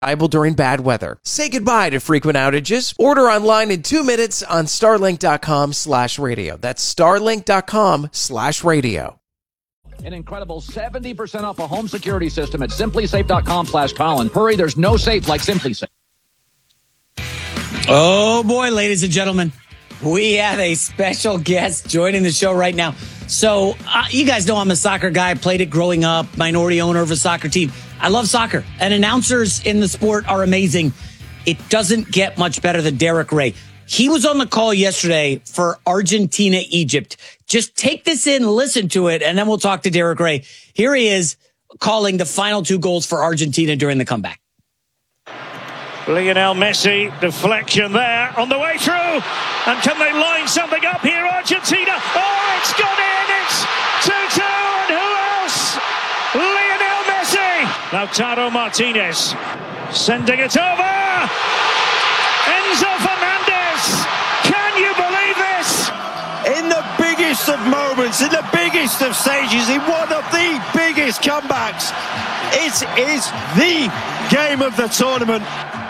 during bad weather. Say goodbye to frequent outages. Order online in 2 minutes on starlink.com/radio. That's starlink.com/radio. An incredible 70% off a home security system at simplysafe.com/Colin. Hurry, there's no safe like SimpliSafe. Oh boy, ladies and gentlemen, we have a special guest joining the show right now. So you guys know I'm a soccer guy. I played it growing up, minority owner of a soccer team. I love soccer, and announcers in the sport are amazing. It doesn't get much better than Derek Ray. He was on the call yesterday for Argentina-Egypt. Just take this in, listen to it, and then we'll talk to Derek Ray. Here he is calling the final 2 goals for Argentina during the comeback. Lionel Messi, deflection there on the way through. And can they line something up here, Argentina? Oh, it's gone in. It's 2-2. And who else? Lionel Messi. Lautaro Martinez sending it over. Enzo Fernandez. Can you believe this? In the biggest of moments, in the biggest of stages, in one of the biggest comebacks, it is the game of the tournament.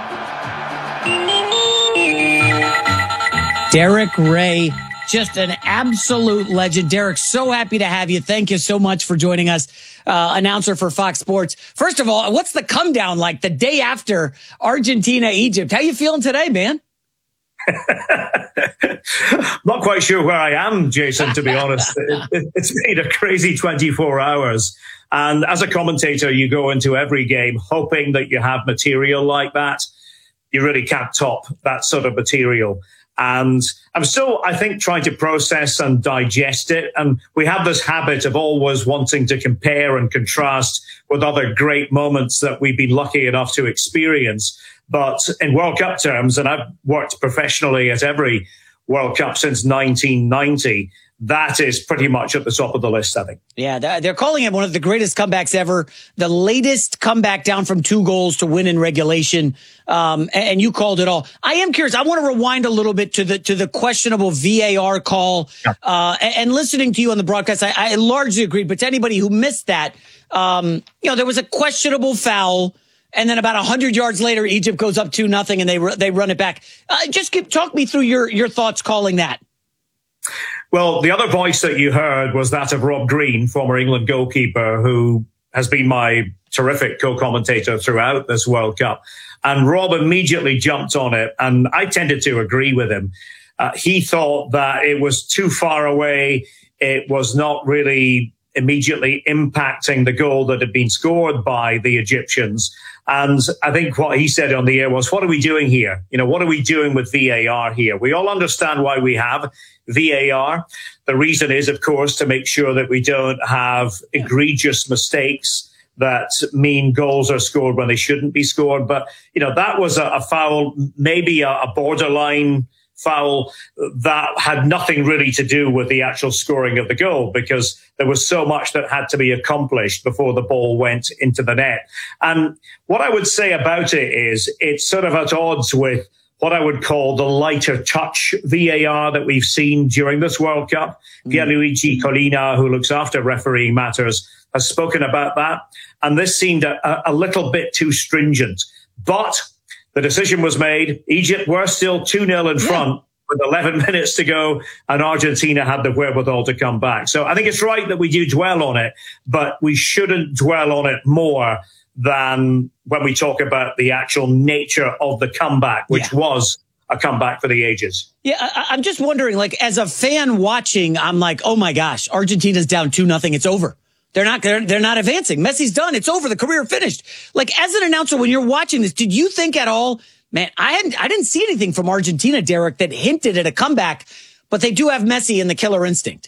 Derek Ray, just an absolute legend. Derek, so happy to have you. Thank you so much for joining us, announcer for Fox Sports. First of all, what's the come down like the day after Argentina-Egypt? How you feeling today, man? Not quite sure where I am, Jason, to be honest. It's been a crazy 24 hours. And as a commentator, you go into every game hoping that you have material like that. You really can't top that sort of material. And I'm still, I think, trying to process and digest it. And we have this habit of always wanting to compare and contrast with other great moments that we've been lucky enough to experience. But in World Cup terms, and I've worked professionally at every World Cup since 1990, that is pretty much at the top of the list, I think. Yeah, they're calling it one of the greatest comebacks ever. The latest comeback down from 2 goals to win in regulation. And you called it all. I am curious. I want to rewind a little bit to the questionable VAR call. Yeah. And listening to you on the broadcast, I largely agreed. But to anybody who missed that, there was a questionable foul. And then about 100 yards later, Egypt goes up 2-0 and they run it back. Talk me through your thoughts calling that. Well, the other voice that you heard was that of Rob Green, former England goalkeeper, who has been my terrific co-commentator throughout this World Cup. And Rob immediately jumped on it, and I tended to agree with him. He thought that it was too far away. It was not really immediately impacting the goal that had been scored by the Egyptians. And I think what he said on the air was, what are we doing here? What are we doing with VAR here? We all understand why we have VAR. The reason is, of course, to make sure that we don't have egregious mistakes that mean goals are scored when they shouldn't be scored. But, that was a foul, maybe a borderline foul that had nothing really to do with the actual scoring of the goal, because there was so much that had to be accomplished before the ball went into the net. And what I would say about it is it's sort of at odds with what I would call the lighter touch VAR that we've seen during this World Cup. Pierluigi Collina, who looks after refereeing matters, has spoken about that. And this seemed a little bit too stringent. But the decision was made. Egypt were still 2-0 in front with 11 minutes to go, and Argentina had the wherewithal to come back. So I think it's right that we do dwell on it, but we shouldn't dwell on it more than when we talk about the actual nature of the comeback, which was a comeback for the ages. Yeah, I'm just wondering, as a fan watching, I'm like, oh my gosh, Argentina's down 2-0. It's over. They're not advancing. Messi's done. It's over. The career finished. As an announcer, when you're watching this, did you think at all, man, I didn't see anything from Argentina, Derek, that hinted at a comeback, but they do have Messi and the killer instinct.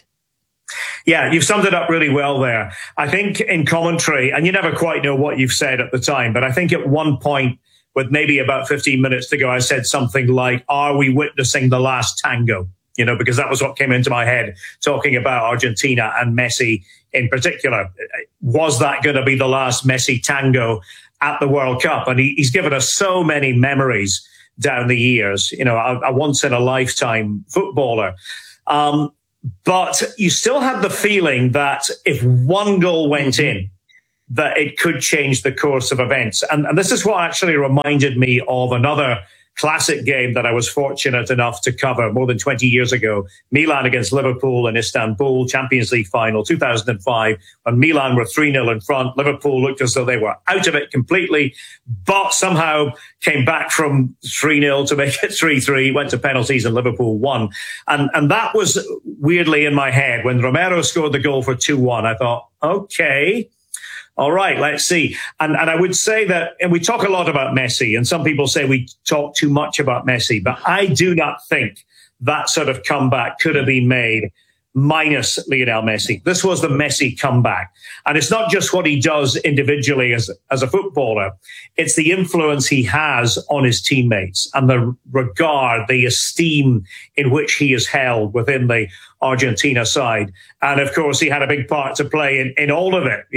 Yeah, you've summed it up really well there. I think in commentary, and you never quite know what you've said at the time, but I think at one point, with maybe about 15 minutes to go, I said something like, are we witnessing the last tango? Because that was what came into my head, talking about Argentina and Messi in particular. Was that going to be the last Messi tango at the World Cup? And he's given us so many memories down the years, a once-in-a-lifetime footballer. But you still had the feeling that if one goal went in, that it could change the course of events. And this is what actually reminded me of another classic game that I was fortunate enough to cover more than 20 years ago. Milan against Liverpool in Istanbul, Champions League final, 2005, when Milan were 3-0 in front. Liverpool looked as though they were out of it completely, but somehow came back from 3-0 to make it 3-3, went to penalties and Liverpool won. And that was weirdly in my head. When Romero scored the goal for 2-1, I thought, okay, all right, let's see. And I would say that, and we talk a lot about Messi, and some people say we talk too much about Messi, but I do not think that sort of comeback could have been made minus Lionel Messi. This was the Messi comeback. And it's not just what he does individually as a footballer. It's the influence he has on his teammates and the regard, the esteem in which he is held within the Argentina side. And of course, he had a big part to play in all of it,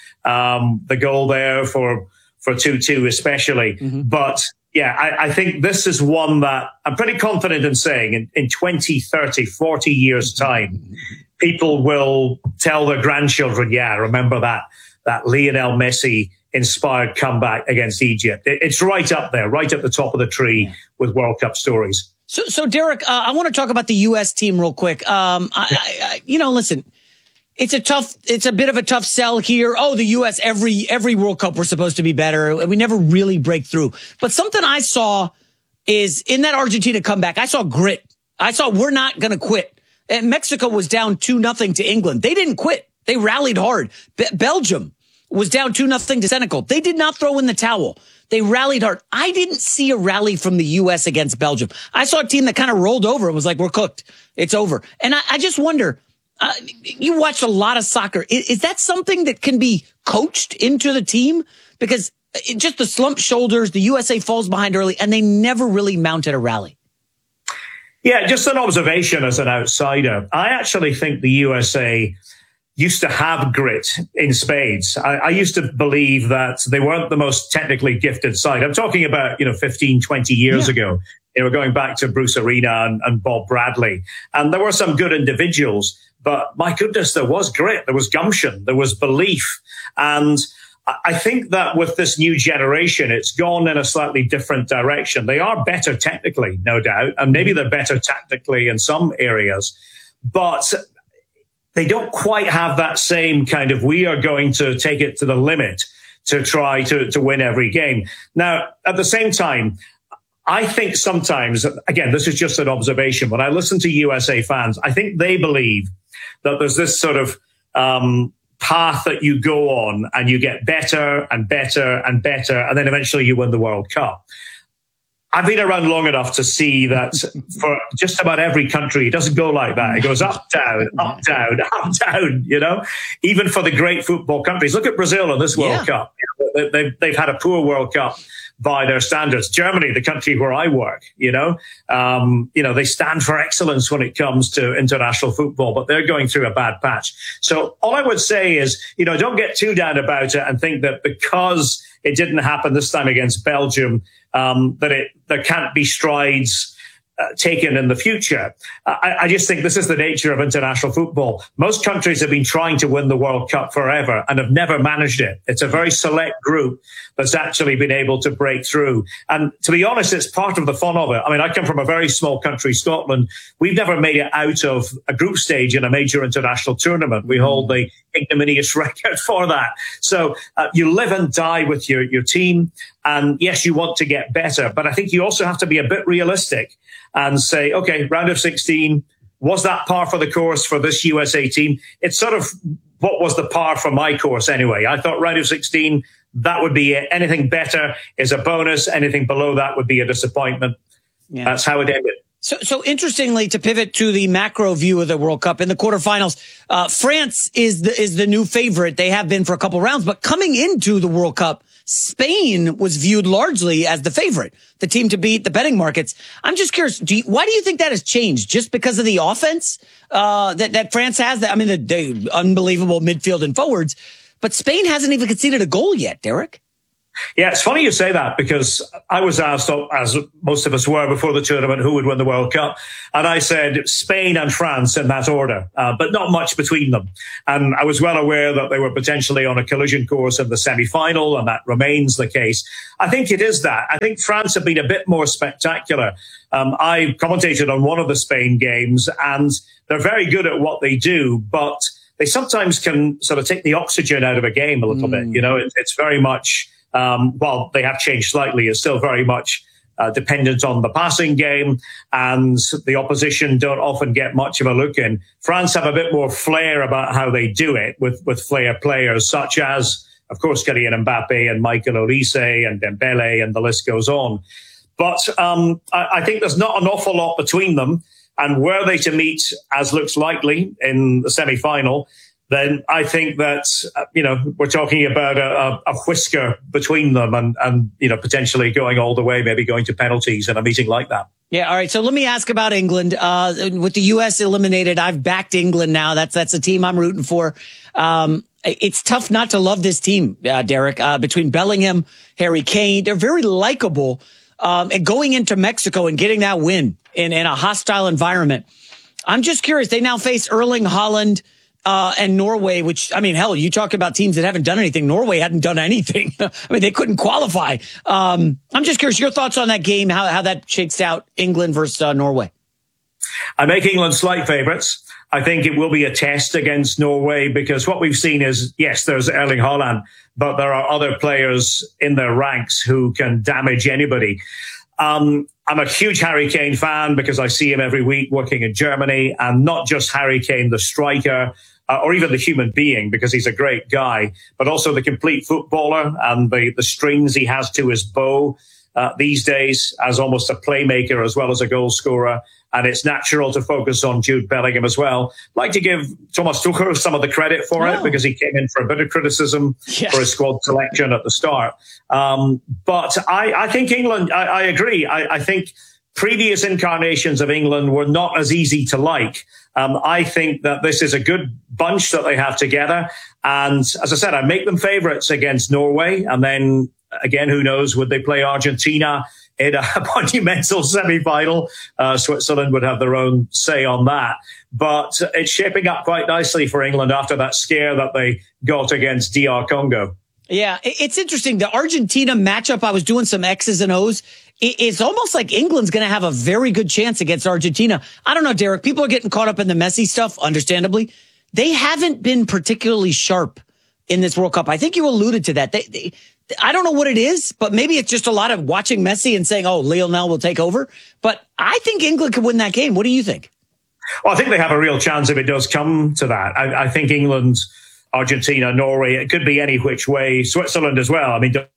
the goal there for 2-2 especially. Mm-hmm. But yeah, I think this is one that I'm pretty confident in saying in 20, 30, 40 years time, people will tell their grandchildren, yeah, remember that Lionel Messi inspired comeback against Egypt. It's right up there, right at the top of the tree with World Cup stories. So Derek, I want to talk about the U.S. team real quick. Listen, it's a bit of a tough sell here. Oh, the U.S. every World Cup we're supposed to be better. We never really break through. But something I saw is in that Argentina comeback, I saw grit. I saw we're not going to quit. And Mexico was down 2-0 to England. They didn't quit. They rallied hard. Belgium was down 2-0 to Senegal. They did not throw in the towel. They rallied hard. I didn't see a rally from the U.S. against Belgium. I saw a team that kind of rolled over and was like, we're cooked. It's over. And I just wonder, you watched a lot of soccer. Is that something that can be coached into the team? Because just the slumped shoulders, the USA falls behind early, and they never really mounted a rally. Yeah, just an observation as an outsider. I actually think the USA used to have grit in spades. I used to believe that they weren't the most technically gifted side. I'm talking about, 15, 20 years ago. They were going back to Bruce Arena and Bob Bradley. And there were some good individuals, but my goodness, there was grit, there was gumption, there was belief. And I think that with this new generation, it's gone in a slightly different direction. They are better technically, no doubt, and maybe they're better tactically in some areas, but they don't quite have that same kind of, we are going to take it to the limit to try to win every game. Now, at the same time, I think sometimes, again, this is just an observation, when I listen to USA fans, I think they believe that there's this sort of path that you go on and you get better and better and better, and then eventually you win the World Cup. I've been around long enough to see that for just about every country, it doesn't go like that. It goes up, down, up, down, up, down, even for the great football countries. Look at Brazil in this World Cup. They've had a poor World Cup by their standards. Germany, the country where I work, they stand for excellence when it comes to international football, but they're going through a bad patch. So all I would say is, don't get too down about it and think that because it didn't happen this time against Belgium, there can't be strides taken in the future. I just think this is the nature of international football. Most countries have been trying to win the World Cup forever and have never managed it. It's a very select group that's actually been able to break through. And to be honest, it's part of the fun of it. I mean, I come from a very small country, Scotland. We've never made it out of a group stage in a major international tournament. We hold the ignominious record for that. So you live and die with your team. And yes, you want to get better, but I think you also have to be a bit realistic and say, okay, round of 16, was that par for the course for this USA team? It's sort of what was the par for my course anyway. I thought round of 16, that would be it. Anything better is a bonus. Anything below that would be a disappointment. Yeah. That's how it ended. So interestingly, to pivot to the macro view of the World Cup in the quarterfinals, France is the new favorite. They have been for a couple rounds, but coming into the World Cup, Spain was viewed largely as the favorite, the team to beat the betting markets. I'm just curious, why do you think that has changed? Just because of the offense that France has? I mean, the unbelievable midfield and forwards, but Spain hasn't even conceded a goal yet, Derek. Yeah, it's funny you say that because I was asked, as most of us were before the tournament, who would win the World Cup. And I said Spain and France in that order, but not much between them. And I was well aware that they were potentially on a collision course in the semi-final, and that remains the case. I think it is that. I think France have been a bit more spectacular. I commentated on one of the Spain games, and they're very good at what they do, but they sometimes can sort of take the oxygen out of a game a little bit. You know, it's very much... while they have changed slightly, it's still very much dependent on the passing game, and the opposition don't often get much of a look in. France have a bit more flair about how they do it with flair players such as, of course, Kylian Mbappe and Michael Olise and Dembele, and the list goes on. But I think there's not an awful lot between them, and were they to meet, as looks likely, in the semi-final, then I think that, we're talking about a whisker between them and, potentially going all the way, maybe going to penalties in a meeting like that. Yeah. All right. So let me ask about England. With the U.S. eliminated, I've backed England now. That's a team I'm rooting for. It's tough not to love this team, Derek, between Bellingham, Harry Kane. They're very likable. And going into Mexico and getting that win in a hostile environment. I'm just curious. They now face Erling Haaland, and Norway, which, I mean, hell, you talk about teams that haven't done anything. Norway hadn't done anything. I mean, they couldn't qualify. I'm just curious, your thoughts on that game, how that shakes out England versus Norway. I make England slight favourites. I think it will be a test against Norway because what we've seen is, yes, there's Erling Haaland, but there are other players in their ranks who can damage anybody. I'm a huge Harry Kane fan because I see him every week working in Germany, and not just Harry Kane, the striker, or even the human being, because he's a great guy, but also the complete footballer and the strings he has to his bow these days as almost a playmaker as well as a goal scorer. And it's natural to focus on Jude Bellingham as well. I'd like to give Thomas Tuchel some of the credit for it because he came in for a bit of criticism for his squad selection at the start. But I think England, I agree. I think previous incarnations of England were not as easy to like. I think that this is a good bunch that they have together. And as I said, I make them favourites against Norway. And then again, who knows, would they play Argentina in a monumental semi-final? Switzerland would have their own say on that. But it's shaping up quite nicely for England after that scare that they got against DR Congo. Yeah, it's interesting. The Argentina matchup, I was doing some X's and O's. It's almost like England's going to have a very good chance against Argentina. I don't know, Derek. People are getting caught up in the Messi stuff, understandably. They haven't been particularly sharp in this World Cup. I think you alluded to that. I don't know what it is, but maybe it's just a lot of watching Messi and saying, oh, Lionel will take over. But I think England could win that game. What do you think? Well, I think they have a real chance if it does come to that. I think England, Argentina, Norway, it could be any which way. Switzerland as well. I mean, don't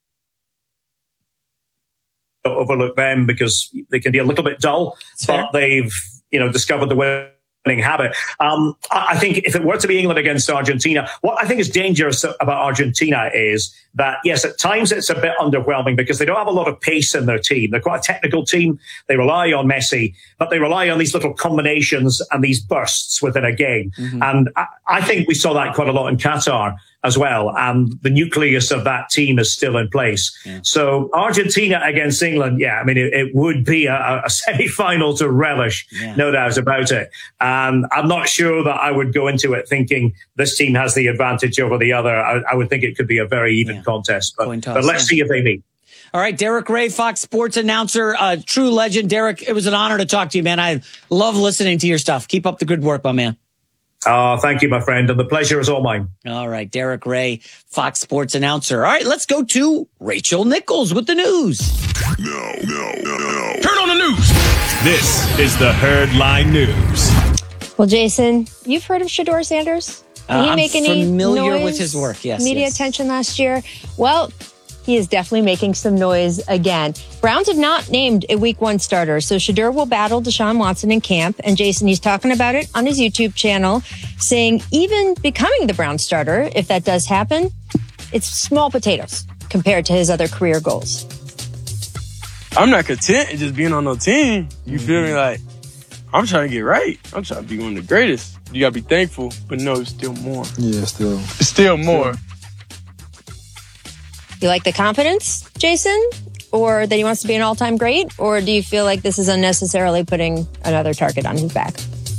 overlook them because they can be a little bit dull, but they've, discovered the winning habit. I think if it were to be England against Argentina, what I think is dangerous about Argentina is that, yes, at times it's a bit underwhelming because they don't have a lot of pace in their team. They're quite a technical team. They rely on Messi, but they rely on these little combinations and these bursts within a game. Mm-hmm. And I think we saw that quite a lot in Qatar as well. And the nucleus of that team is still in place. Yeah. So Argentina against England, it would be a semi-final to relish, no doubt about it. And I'm not sure that I would go into it thinking this team has the advantage over the other. I would think it could be a very even contest. But let's see if they meet. All right, Derek Ray, Fox Sports announcer, true legend. Derek, it was an honor to talk to you, man. I love listening to your stuff. Keep up the good work, my man. Thank you, my friend. And the pleasure is all mine. All right. Derek Ray, Fox Sports announcer. All right. Let's go to Rachel Nichols with the news. No. Turn on the news. This is the Herdline News. Well, Jason, you've heard of Shedeur Sanders? Did he make any familiar noise, with his work. Yes. Media attention last year. Well, he is definitely making some noise again. Browns have not named a week one starter, so Shedeur will battle Deshaun Watson in camp. And Jason, he's talking about it on his YouTube channel, saying even becoming the Browns starter, if that does happen, it's small potatoes compared to his other career goals. I'm not content in just being on no team. You feel me? Like, I'm trying to get right. I'm trying to be one of the greatest. You got to be thankful, but no, it's still more. Yeah, It's still more. You like the confidence, Jason? Or that he wants to be an all-time great? Or do you feel like this is unnecessarily putting another target on his back?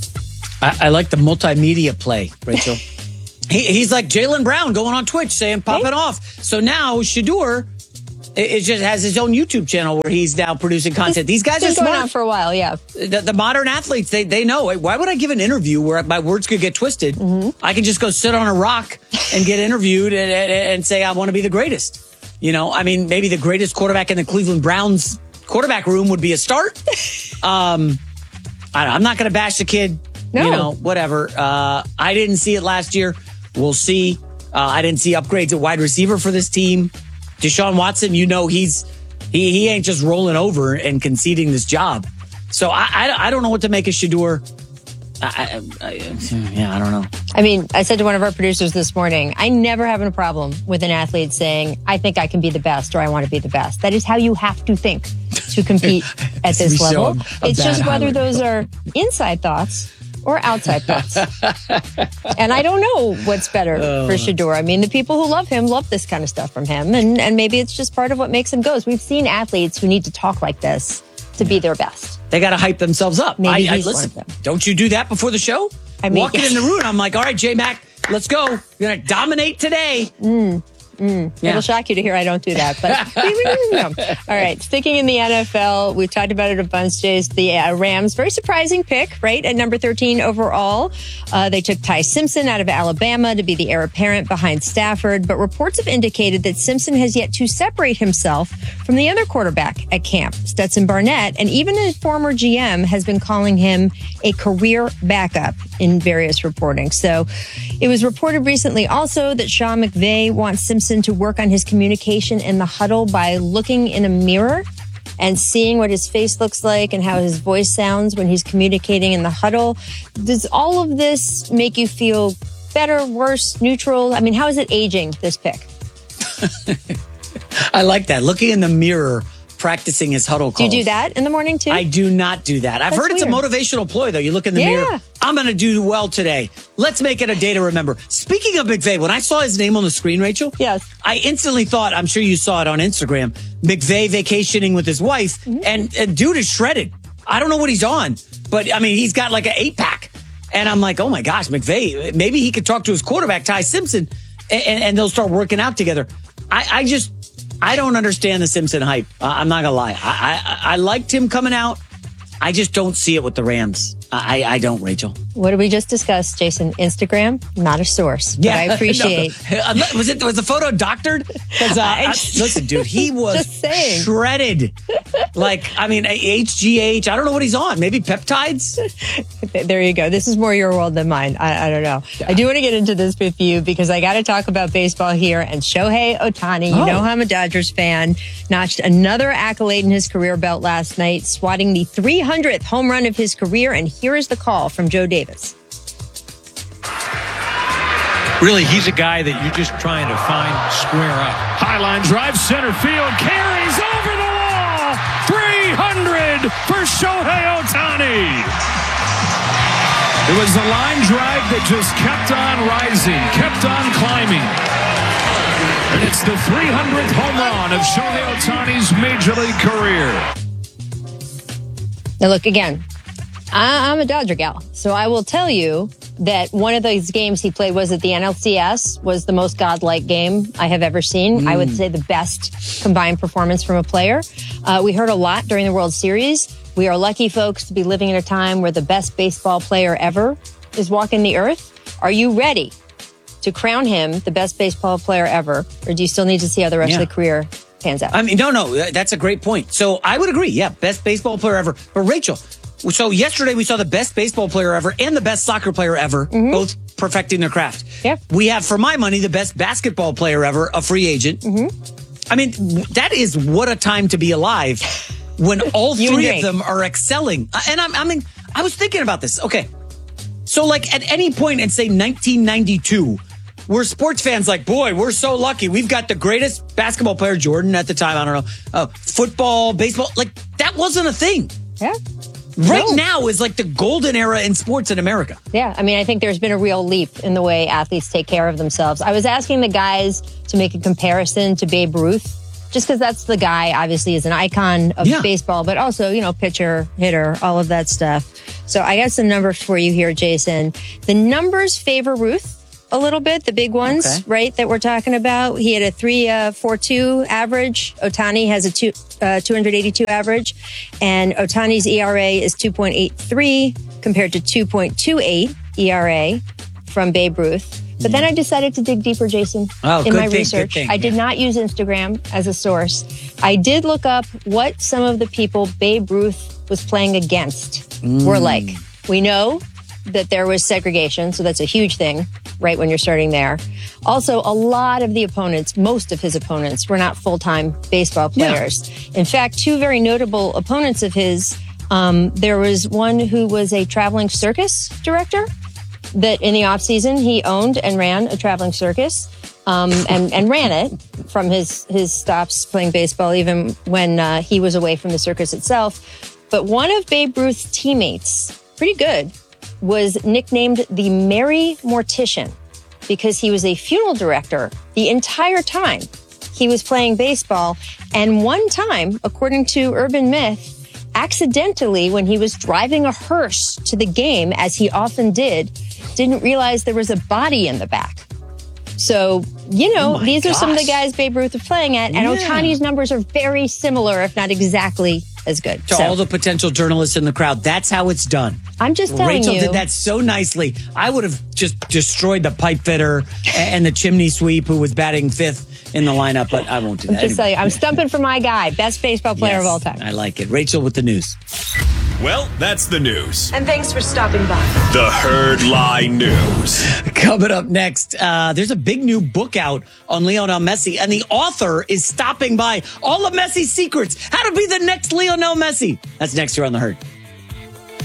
I like the multimedia play, Rachel. He's like Jaylen Brown going on Twitch saying popping off. So now Shedeur it just has his own YouTube channel where he's now producing content. These guys are smart. Going on for a while, yeah. The modern athletes, they know. Why would I give an interview where my words could get twisted? Mm-hmm. I can just go sit on a rock and get interviewed and say I want to be the greatest. You know, I mean, maybe the greatest quarterback in the Cleveland Browns quarterback room would be a start. I'm not going to bash the kid. No. You know, whatever. I didn't see it last year. We'll see. I didn't see upgrades at wide receiver for this team. Deshaun Watson, you know, he ain't just rolling over and conceding this job. So I don't know what to make of Shedeur. I don't know. I mean, I said to one of our producers this morning, I never have a problem with an athlete saying, I think I can be the best or I want to be the best. That is how you have to think to compete at this level. It's just whether those are inside thoughts or outside thoughts. And I don't know what's better for Shedeur. I mean, the people who love him love this kind of stuff from him. And maybe it's just part of what makes him go. We've seen athletes who need to talk like this to be their best. They got to hype themselves up. Maybe listen, don't you do that before the show? I mean, walking in the room, I'm like, all right, J-Mac, let's go. You're going to dominate today. Yeah. It'll shock you to hear I don't do that. But all right, sticking in the NFL, we've talked about it a bunch, Jace. The Rams, very surprising pick, right? At number 13 overall. They took Ty Simpson out of Alabama to be the heir apparent behind Stafford. But reports have indicated that Simpson has yet to separate himself from the other quarterback at camp, Stetson Barnett. And even a former GM has been calling him a career backup in various reporting. So it was reported recently also that Sean McVay wants Simpson to work on his communication in the huddle by looking in a mirror and seeing what his face looks like and how his voice sounds when he's communicating in the huddle. Does all of this make you feel better, worse, neutral? I mean, how is it aging, this pick? I like that. Looking in the mirror, practicing his huddle calls. Do you do that in the morning too? I do not do that. I've heard it's a motivational ploy, though. You look in the mirror. I'm going to do well today. Let's make it a day to remember. Speaking of McVay, when I saw his name on the screen, Rachel, yes, I instantly thought, I'm sure you saw it on Instagram, McVay vacationing with his wife, and dude is shredded. I don't know what he's on, but I mean, he's got like an 8-pack. And I'm like, oh my gosh, McVay, maybe he could talk to his quarterback, Ty Simpson, and they'll start working out together. I don't understand the Simpson hype. I'm not going to lie. I liked him coming out. I just don't see it with the Rams. I don't, Rachel. What did we just discuss, Jason? Instagram, not a source. But I appreciate. No. Was the photo doctored? Because listen, dude, he was shredded. Like, I mean, HGH. I don't know what he's on. Maybe peptides. There you go. This is more your world than mine. I don't know. Yeah. I do want to get into this with you because I got to talk about baseball here. And Shohei Ohtani, you know I'm a Dodgers fan, notched another accolade in his career belt last night, swatting the 300th home run of his career. And here is the call from Joe Davis. Really, he's a guy that you're just trying to find square up. Highline drive, center field, carries over the wall. 300 for Shohei Ohtani. It was a line drive that just kept on rising, kept on climbing. And it's the 300th home run of Shohei Ohtani's Major League career. Now, look, again, I'm a Dodger gal, so I will tell you that one of those games he played was at the NLCS, was the most godlike game I have ever seen. I would say the best combined performance from a player. We heard a lot during the World Series. We are lucky, folks, to be living in a time where the best baseball player ever is walking the earth. Are you ready to crown him the best baseball player ever, or do you still need to see how the rest of the career pans out? I mean, no, that's a great point. So I would agree. Yeah, best baseball player ever. But Rachel, so yesterday we saw the best baseball player ever and the best soccer player ever, both perfecting their craft. Yep. We have, for my money, the best basketball player ever, a free agent. I mean, that is what a time to be alive when all three of them are excelling. And I was thinking about this. Okay. So like at any point in, say, 1992, we're sports fans like, boy, we're so lucky. We've got the greatest basketball player, Jordan, at the time. I don't know. Football, baseball, like that wasn't a thing. Yeah. Right now is like the golden era in sports in America. Yeah, I mean, I think there's been a real leap in the way athletes take care of themselves. I was asking the guys to make a comparison to Babe Ruth, just because that's the guy, obviously, is an icon of baseball, but also, pitcher, hitter, all of that stuff. So I got some numbers for you here, Jason. The numbers favor Ruth a little bit, the big ones, right, that we're talking about. He had a 3.42 average. Ohtani has a 282 average. And Ohtani's ERA is 2.83 compared to 2.28 ERA from Babe Ruth. But then I decided to dig deeper, Jason, in my research. I did not use Instagram as a source. I did look up what some of the people Babe Ruth was playing against were like. We know that there was segregation, so that's a huge thing, right, when you're starting there. Also, a lot of the opponents, most of his opponents, were not full-time baseball players. In fact, two very notable opponents of his, there was one who was a traveling circus director, that in the off season he owned and ran a traveling circus, and ran it from his stops playing baseball, even when he was away from the circus itself. But one of Babe Ruth's teammates, pretty good, was nicknamed the Merry Mortician because he was a funeral director the entire time he was playing baseball. And one time, according to urban myth, accidentally, when he was driving a hearse to the game, as he often did, didn't realize there was a body in the back. So, these are some of the guys Babe Ruth was playing at. And Ohtani's numbers are very similar, if not exactly as good. To all the potential journalists in the crowd, that's how it's done. I'm just telling Rachel you. did that so nicely. I would have just destroyed the pipe fitter and the chimney sweep who was batting fifth in the lineup, but I won't do that. I'm just telling you, I'm stumping for my guy, best baseball player of all time. I like it. Rachel with the news. Well, that's the news. And thanks for stopping by. The Herd Lie News. Coming up next, there's a big new book out on Lionel Messi, and the author is stopping by. All of Messi's secrets, how to be the next Lionel Messi. That's next here on The Herd.